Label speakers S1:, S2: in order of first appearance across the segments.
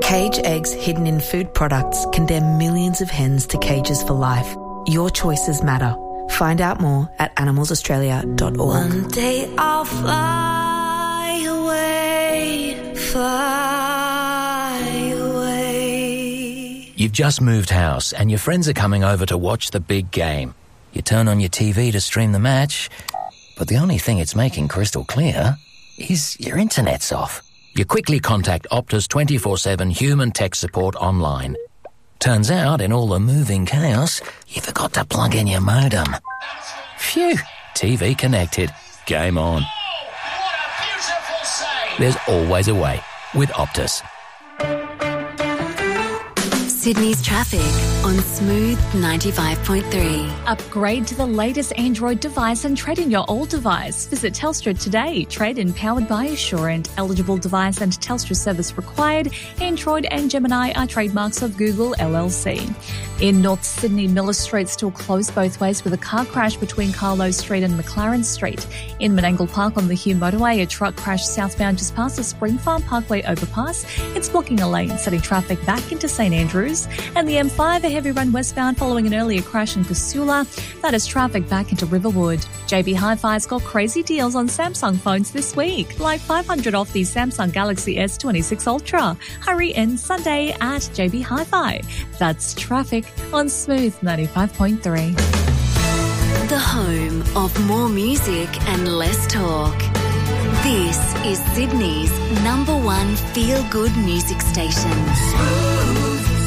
S1: Cage eggs hidden in food products condemn millions of hens to cages for life. Your choices matter. Find out more at animalsaustralia.org.
S2: One day I'll fly away, fly away.
S3: You've just moved house and your friends are coming over to watch the big game. You turn on your TV to stream the match, but the only thing it's making crystal clear is your internet's off. You quickly contact Optus 24/7 human tech support online. Turns out, in all the moving chaos, you forgot to plug in your modem. Phew, TV connected. Game on.
S4: Oh, what a beautiful save!
S3: There's always a way with Optus.
S5: Sydney's traffic on Smooth 95.3.
S6: Upgrade to the latest Android device and trade in your old device. Visit Telstra today. Trade-in powered by Assurant. Eligible device and Telstra service required. Android and Gemini are trademarks of Google LLC. In North Sydney, Miller Street still closed both ways with a car crash between Carlo Street and McLaren Street. In Menangle Park on the Hume Motorway, a truck crashed southbound just past the Spring Farm Parkway overpass. It's blocking a lane, setting traffic back into St Andrews. And the M5, a heavy run westbound following an earlier crash in Casula. That is traffic back into Riverwood. JB Hi-Fi's got crazy deals on Samsung phones this week, like $500 off the Samsung Galaxy S26 Ultra. Hurry in Sunday at JB Hi-Fi. That's traffic on Smooth 95.3.
S5: The home of more music and less talk. This is Sydney's number one feel-good music station.
S4: Smooth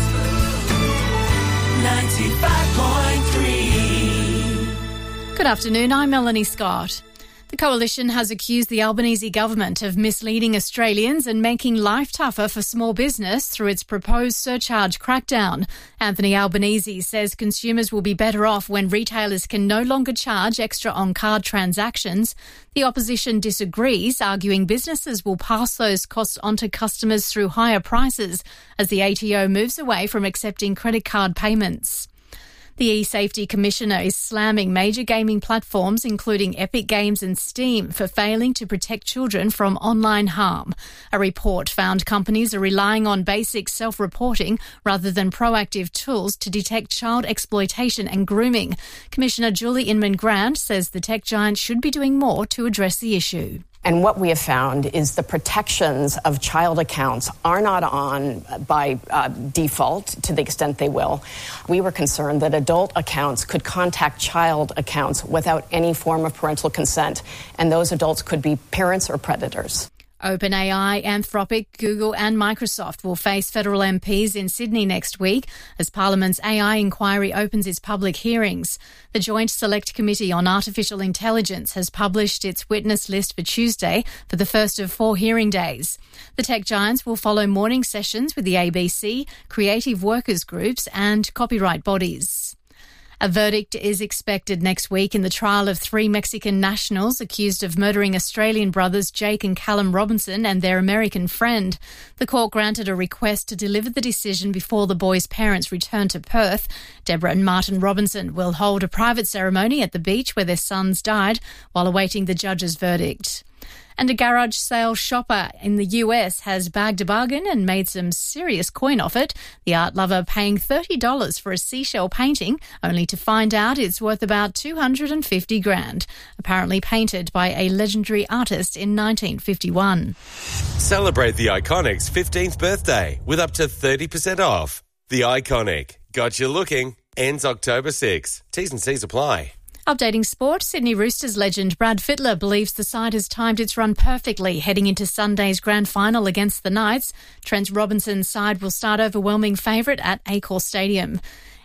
S4: 95.3.
S7: Good afternoon, I'm Melanie Scott. The Coalition has accused the Albanese government of misleading Australians and making life tougher for small business through its proposed surcharge crackdown. Anthony Albanese says consumers will be better off when retailers can no longer charge extra on card transactions. The opposition disagrees, arguing businesses will pass those costs on to customers through higher prices as the ATO moves away from accepting credit card payments. The eSafety Commissioner is slamming major gaming platforms, including Epic Games and Steam, for failing to protect children from online harm. A report found companies are relying on basic self-reporting rather than proactive tools to detect child exploitation and grooming. Commissioner Julie Inman-Grant says the tech giant should be doing more to address the issue.
S8: And what we have found is the protections of child accounts are not on by default to the extent they will. We were concerned that adult accounts could contact child accounts without any form of parental consent, and those adults could be parents or predators.
S7: OpenAI, Anthropic, Google and Microsoft will face federal MPs in Sydney next week as Parliament's AI inquiry opens its public hearings. The Joint Select Committee on Artificial Intelligence has published its witness list for Tuesday for the first of 4 hearing days. The tech giants will follow morning sessions with the ABC, creative workers groups and copyright bodies. A verdict is expected next week in the trial of 3 Mexican nationals accused of murdering Australian brothers Jake and Callum Robinson and their American friend. The court granted a request to deliver the decision before the boys' parents return to Perth. Deborah and Martin Robinson will hold a private ceremony at the beach where their sons died while awaiting the judge's verdict. And a garage sale shopper in the US has bagged a bargain and made some serious coin off it. The art lover paying $30 for a seashell painting, only to find out it's worth about $250,000, apparently painted by a legendary artist in 1951.
S9: Celebrate the Iconic's 15th birthday with up to 30% off. The Iconic. Got you looking. Ends October 6. T's and C's apply.
S7: Updating sport, Sydney Roosters legend Brad Fittler believes the side has timed its run perfectly heading into Sunday's grand final against the Knights. Trent Robinson's side will start overwhelming favourite at Accor Stadium.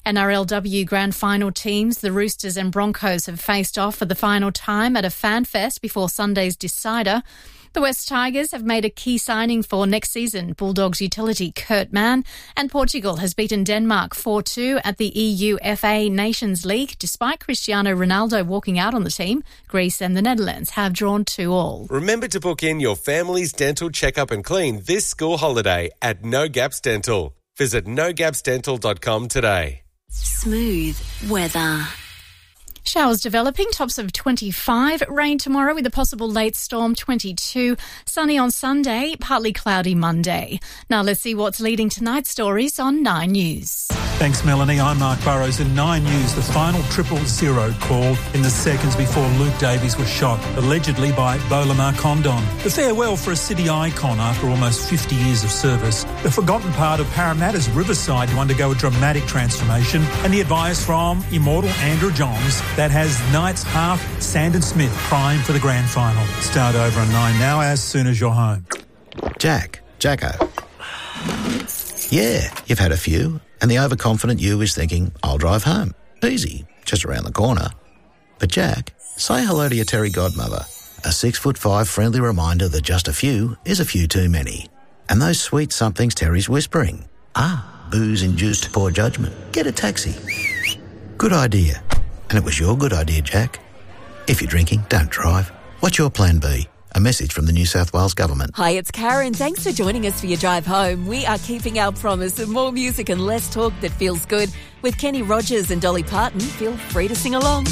S7: NRLW grand final teams, the Roosters and Broncos, have faced off for the final time at a fan fest before Sunday's decider. The West Tigers have made a key signing for next season, Bulldogs utility Kurt Mann, and Portugal has beaten Denmark 4-2 at the EUFA Nations League. Despite Cristiano Ronaldo walking out on the team, Greece and the Netherlands have drawn 2-2.
S9: Remember to book in your family's dental checkup and clean this school holiday at No Gaps Dental. Visit nogapsdental.com today.
S5: Smooth weather.
S7: Showers developing, tops of 25. Rain tomorrow with a possible late storm, 22. Sunny on Sunday, partly cloudy Monday. Now let's see what's leading tonight's stories on 9 News.
S10: Thanks, Melanie. I'm Mark Burrows. In 9 News, the final 000 call in the seconds before Luke Davies was shot, allegedly by Bola Condon. The farewell for a city icon after almost 50 years of service. The forgotten part of Parramatta's Riverside to undergo a dramatic transformation, and the advice from immortal Andrew Johns that has Knights half Sandon Smith primed for the grand final. Start over on 9 now as soon as you're home.
S11: Jacko. Yeah, you've had a few, and the overconfident you is thinking, I'll drive home. Easy, just around the corner. But Jack, say hello to your Terry godmother. A 6'5" friendly reminder that just a few is a few too many. And those sweet somethings Terry's whispering. Booze-induced poor judgment. Get a taxi. Good idea. And it was your good idea, Jack. If you're drinking, don't drive. What's your plan B? A message from the New South Wales Government.
S12: Hi, it's Karen. Thanks for joining us for your drive home. We are keeping our promise of more music and less talk that feels good. With Kenny Rogers and Dolly Parton, feel free to sing along.